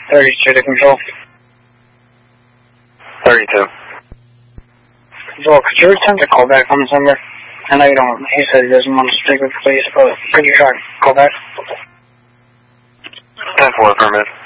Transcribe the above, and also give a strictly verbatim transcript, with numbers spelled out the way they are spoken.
thirty-two to control. thirty-two. Control, could you attempt to call back on this number? I know you don't, he said he doesn't want to speak with the police, but could you try to call back? ten four, affirmative.